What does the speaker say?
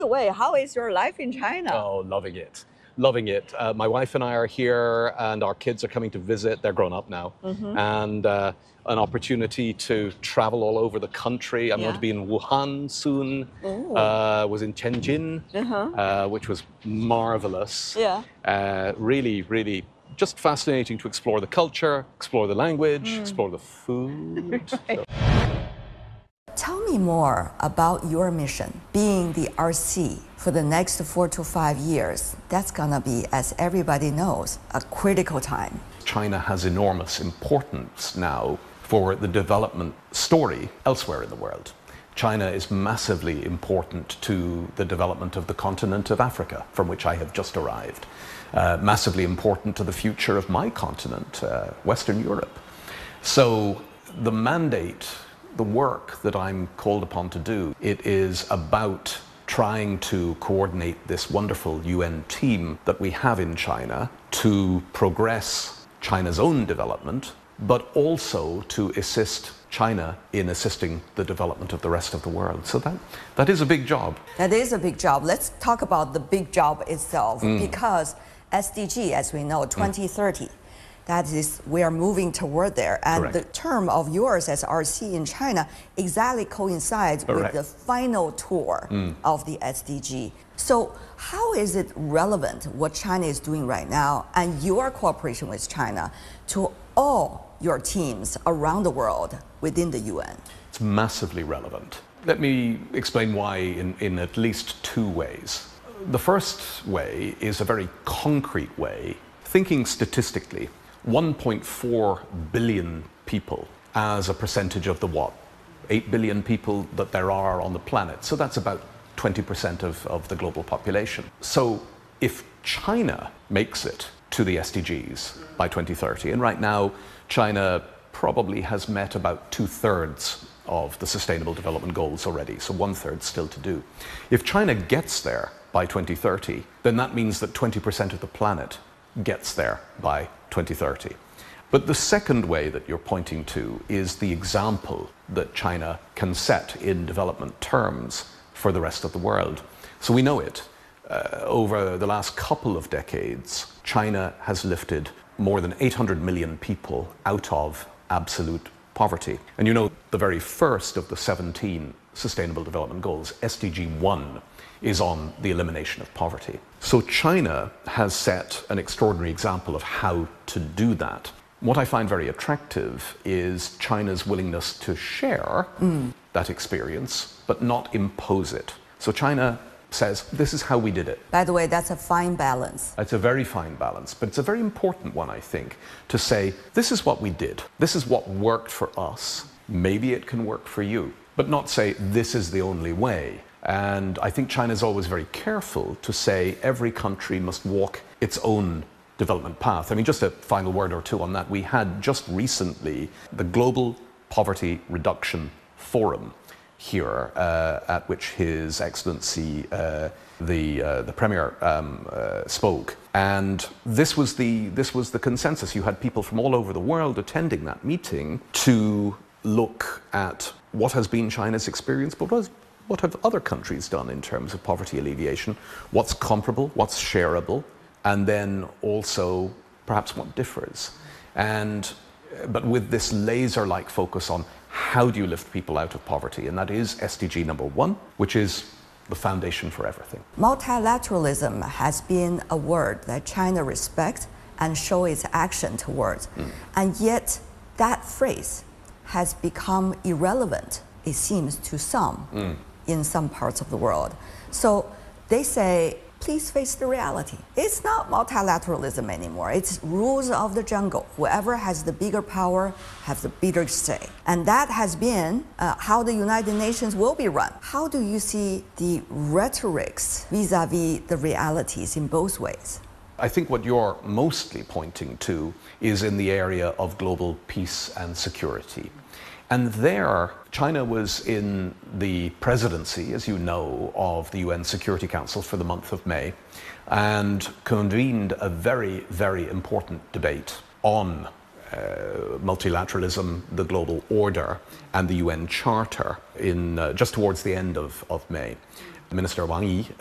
the way, how is your life in China? Oh, loving it. Loving it. My wife and I are here, and our kids are coming to visit. They're grown up now. And an opportunity to travel all over the country. I'm going to Yeah. be in Wuhan soon. Oh. Was in Tianjin, which was marvelous. Yeah. Really, really just fascinating to explore the culture, explore the language, explore the food. So. Tell me more about your mission, being the RC for the next 4 to 5 years. That's gonna be, as everybody knows, a critical time. China has enormous importance now for the development story elsewhere in the world. China is massively important to the development of the continent of Africa, from which I have just arrived. Massively important to the future of my continent, Western Europe. So the mandate, the work that I'm called upon to do, it is about trying to coordinate this wonderful UN team that we have in China to progress China's own development, but also to assist China in assisting the development of the rest of the world. So that is a big job. That is a big job. Let's talk about the big job itself, because SDG, as we know, 2030, that is, we are moving toward there. And Correct. the term of yours as RC in China exactly coincides Correct. with the final tour of the SDG. So how is it relevant what China is doing right now and your cooperation with China to all your teams around the world within the UN? It's massively relevant. Let me explain why in at least two ways. The first way is a very concrete way, thinking statistically. 1.4 billion people as a percentage of the what? 8 billion people that there are on the planet. So that's about 20% of the global population. So if China makes it to the SDGs by 2030, and right now China probably has met about 2/3 of the Sustainable Development Goals already, so 1/3 still to do. If China gets there by 2030, then that means that 20% of the planet gets there by 2030. But the second way that you're pointing to is the example that China can set in development terms for the rest of the world. So we know it. Over the last couple of decades, China has lifted more than 800 million people out of absolute poverty. And you know, the very first of the 17 Sustainable Development Goals, SDG 1, is on the elimination of poverty. So China has set an extraordinary example of how to do that. What I find very attractive is China's willingness to share that experience, but not impose it. So China says, this is how we did it. By the way, that's a fine balance. It's a very fine balance, but it's a very important one, I think, to say, this is what we did. This is what worked for us. Maybe it can work for you, but not say, this is the only way. And I think China is always very careful to say every country must walk its own development path. I mean, just a final word or two on that. We had just recently the Global Poverty Reduction Forum here, at which His Excellency the Premier spoke, and this was the consensus. You had people from all over the world attending that meeting to look at what has been China's experience, but what have other countries done in terms of poverty alleviation, what's comparable, what's shareable, and then also perhaps what differs. But with this laser-like focus on how do you lift people out of poverty, and that is SDG number 1, which is the foundation for everything. Multilateralism has been a word that China respects and show its action towards, and yet that phrase has become irrelevant, it seems, to some in some parts of the world. So they say, please face the reality. It's not multilateralism anymore. It's rules of the jungle. Whoever has the bigger power has the bigger say. And that has been how the United Nations will be run. How do you see the rhetorics vis-a-vis the realities in both ways? I think what you're mostly pointing to is in the area of global peace and security. And there, China was in the presidency, as you know, of the UN Security Council for the month of May, and convened a very, very important debate on multilateralism, the global order, and the UN Charter in just towards the end of May. Minister Wang Yi